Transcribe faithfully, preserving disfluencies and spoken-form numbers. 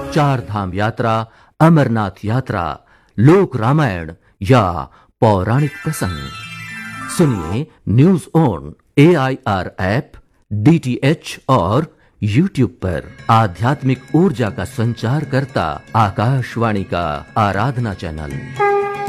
चार धाम यात्रा, अमरनाथ यात्रा, लोक रामायण या पौराणिक प्रसंग। सुनिए news on A I R app, D T H और यूट्यूब पर। आध्यात्मिक ऊर्जा का संचार करता आकाशवाणी का आराधना चैनल।